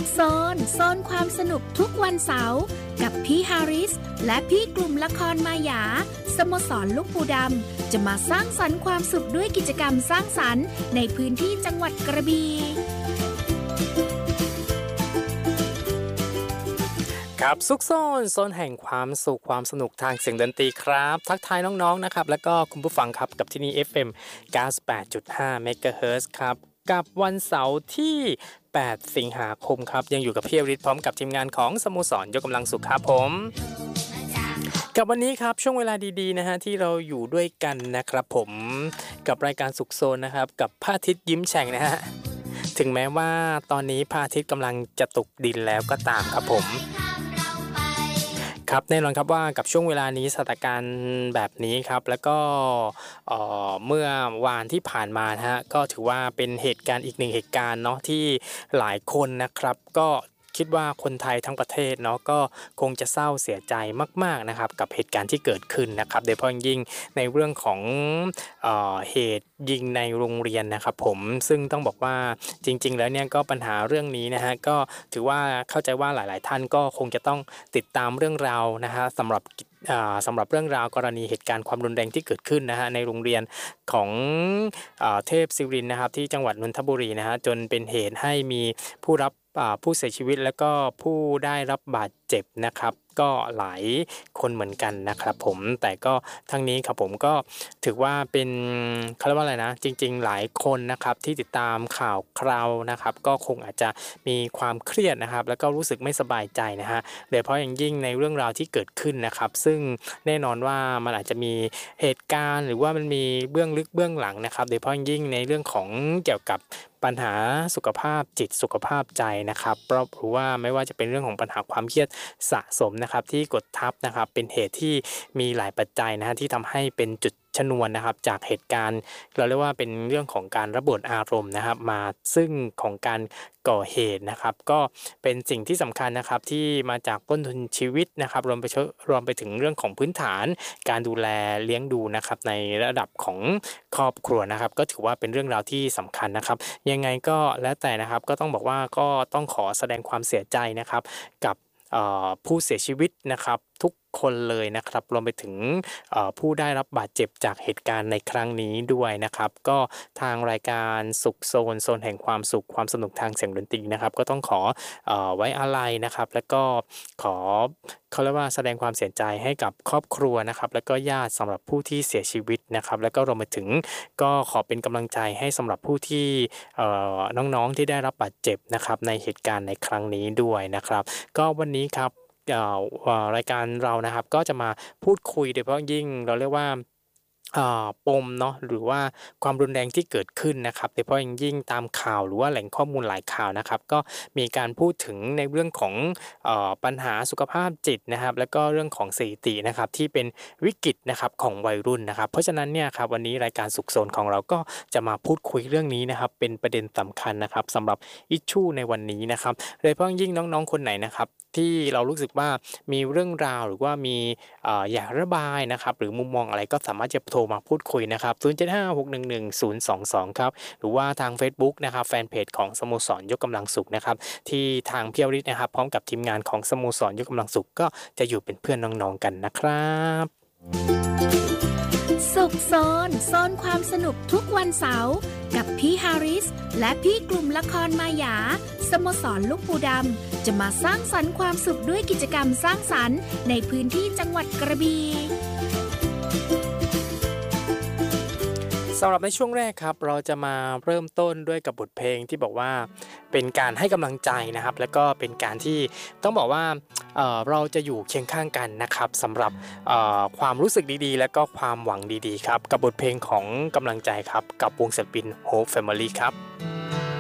โซนความสนุกทุกวันเสาร์กับพี่ฮาริสและพี่กลุ่มละครมายาสโมสรลูกปูดำจะมาสร้างสรรค์ความสุขด้วยกิจกรรมสร้างสรรค์ในพื้นที่จังหวัดกระบี่ครับซุกโซนแห่งความสุขความสนุกทางเสียงดนตรีครับทักทายน้องๆนะครับแล้วก็คุณผู้ฟังครับกับที่นี่ FM 98.5 เมกะเฮิรตซ์ครับกับวันเสาร์ที่8 สิงหาคมครับยังอยู่กับพี่อฤทธิ์พร้อมกับทีมงานของสโมสรยกกำลังสุขครับผมกับวันนี้ครับช่วงเวลาดีๆนะฮะที่เราอยู่ด้วยกันนะครับผมกับรายการสุขโซนนะครับกับพระอาทิตย์ยิ้มแฉ่งนะฮะถึงแม้ว่าตอนนี้พระอาทิตย์กำลังจะตกดินแล้วก็ตามครับผมครับแน่นอนครับว่ากับช่วงเวลานี้สถานการณ์แบบนี้ครับแล้วก็เมื่อวานที่ผ่านมานะฮะก็ถือว่าเป็นเหตุการณ์อีกหนึ่งเหตุการณ์เนาะที่หลายคนนะครับก็คิดว่าคนไทยทั้งประเทศเนาะก็คงจะเศร้าเสียใจมากๆนะครับกับเหตุการณ์ที่เกิดขึ้นนะครับโดยเฉพาะยิ่งในเรื่องของเหตุยิงในโรงเรียนนะครับผมซึ่งต้องบอกว่าจริงๆแล้วเนี่ยก็ปัญหาเรื่องนี้นะฮะก็ถือว่าเข้าใจว่าหลายๆท่านก็คงจะต้องติดตามเรื่องราวนะฮะสำหรับเรื่องราวกรณีเหตุการณ์ความรุนแรงที่เกิดขึ้นนะฮะในโรงเรียนของเทพศิรินทร์นะครับที่จังหวัดนนทบุรีนะฮะจนเป็นเหตุให้มีผู้เสียชีวิตแล้วก็ผู้ได้รับบาดเจ็บนะครับก็หลายคนเหมือนกันนะครับผมแต่ก็ทั้งนี้ครับผมก็ถือว่าเป็นเขาเรียกว่าอะไรนะจริงๆหลายคนนะครับที่ติดตามข่าวคราวนะครับก็คงอาจจะมีความเครียดนะครับแล้วก็รู้สึกไม่สบายใจนะฮะโดยเฉพาะอย่างยิ่งในเรื่องราวที่เกิดขึ้นนะครับซึ่งแน่นอนว่ามันอาจจะมีเหตุการณ์หรือว่ามันมีเบื้องลึกเบื้องหลังนะครับโดยเฉพาะอย่างยิ่งในเรื่องของเกี่ยวกับปัญหาสุขภาพจิตสุขภาพใจนะครับหรือว่าไม่ว่าจะเป็นเรื่องของปัญหาความเครียดสะสมนะครับที่กดทับนะครับเป็นเหตุที่มีหลายปัจจัยนะฮะที่ทำให้เป็นจุดชนวนนะครับจากเหตุการณ์เราเรียกว่าเป็นเรื่องของการระเบิดอารมณ์นะครับมาซึ่งของการก่อเหตุนะครับก็เป็นสิ่งที่สำคัญนะครับที่มาจากต้นทุนชีวิตนะครับรวมไปถึงเรื่องของพื้นฐานการดูแลเลี้ยงดูนะครับในระดับของครอบครัวนะครับก็ถือว่าเป็นเรื่องราวที่สำคัญนะครับยังไงก็แล้วแต่นะครับก็ต้องบอกว่าก็ต้องขอแสดงความเสียใจนะครับกับผู้เสียชีวิตนะครับทุกคนเลยนะครับรวมไปถึงผู้ได้รับบาดเจ็บจากเหตุการณ์ในครั้งนี้ด้วยนะครับก็ทางรายการสุขโซนแห่งความสุขความสนุกทางเสียงดนตรีนะครับก็ต้องขอไว้อาลัยนะครับแล้วก็ขอเขาเรียกว่าแสดงความเสียใจให้กับครอบครัวนะครับแล้วก็ญาติสำหรับผู้ที่เสียชีวิตนะครับแล้วก็รวมไปถึงก็ขอเป็นกำลังใจให้สำหรับผู้ที่น้องๆที่ได้รับบาดเจ็บนะครับในเหตุการณ์ในครั้งนี้ด้วยนะครับก็วันนี้ครับรายการเรานะครับก็จะมาพูดคุยโดยเฉพาะยิ่งเราเรียกว่าปมเนาะหรือว่าความรุนแรงที่เกิดขึ้นนะครับโดยเฉพาะยิ่งตามข่าวหรือว่าแหล่งข้อมูลหลายข่าวนะครับก็มีการพูดถึงในเรื่องของปัญหาสุขภาพจิตนะครับแล้วก็เรื่องของสถิตินะครับที่เป็นวิกฤตนะครับของวัยรุ่นนะครับเพราะฉะนั้นเนี่ยครับวันนี้รายการสุขโซนของเราก็จะมาพูดคุยเรื่องนี้นะครับเป็นประเด็นสำคัญนะครับสำหรับอิชชูในวันนี้นะครับโดยเฉพาะยิ่งน้องๆคนไหนนะครับที่เรารู้สึกว่ามีเรื่องราวหรือว่ามีอยากระบายนะครับหรือมุมมองอะไรก็สามารถจะโทรมาพูดคุยนะครับ0756111022ครับหรือว่าทาง Facebook นะครับแฟนเพจของสโมสรยกกำลังสุขนะครับที่ทางพี่อฤทธิ์นะครับพร้อมกับทีมงานของสโมสรยกกำลังสุขก็จะอยู่เป็นเพื่อนน้องๆกันนะครับสุขโซนความสนุกทุกวันเสาร์กับพี่ฮาริสและพี่กลุ่มละครมายาสโมสรลูกปูดำจะมาสร้างสรรค์ความสุขด้วยกิจกรรมสร้างสรรค์ในพื้นที่จังหวัดกระบี่สำหรับในช่วงแรกครับเราจะมาเริ่มต้นด้วยกับบทเพลงที่บอกว่าเป็นการให้กำลังใจนะครับแล้วก็เป็นการที่ต้องบอกว่าเราจะอยู่เคียงข้างกันนะครับสำหรับความรู้สึกดีๆและก็ความหวังดีๆครับกับบทเพลงของกำลังใจครับกับวงศิลปิน Hope Family ครับ